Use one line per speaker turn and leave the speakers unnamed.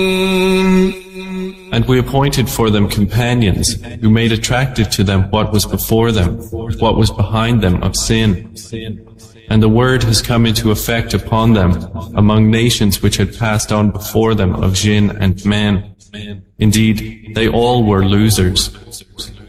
And we appointed for them companions, who made attractive to them what was before them, what was behind them of sin. And the word has come into effect upon them among nations which had passed on before them of jinn and man. Indeed, they all were losers.